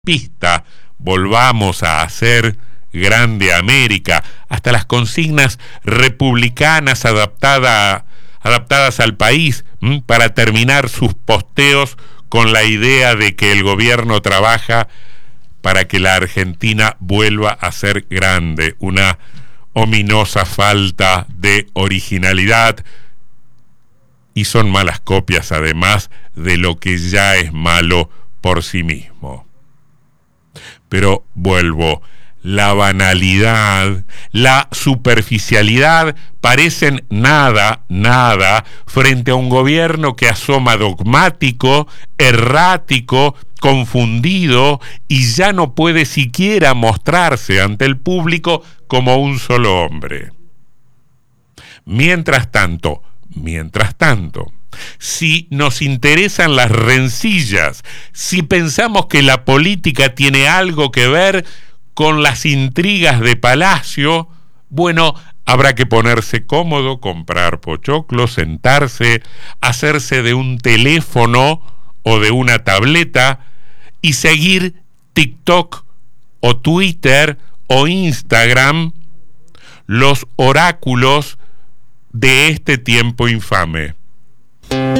pista, volvamos a hacer grande América, hasta las consignas republicanas adaptadas al país, para terminar sus posteos con la idea de que el gobierno trabaja para que la Argentina vuelva a ser grande, una ominosa falta de originalidad, y son malas copias además de lo que ya es malo por sí mismo. Pero vuelvo, la banalidad, la superficialidad parecen nada frente a un gobierno que asoma dogmático, errático, confundido y ya no puede siquiera mostrarse ante el público como un solo hombre. Mientras tanto, si nos interesan las rencillas, si pensamos que la política tiene algo que ver con las intrigas de Palacio, bueno, habrá que ponerse cómodo, comprar pochoclo, sentarse, hacerse de un teléfono o de una tableta y seguir TikTok o Twitter o Instagram, los oráculos de este tiempo infame.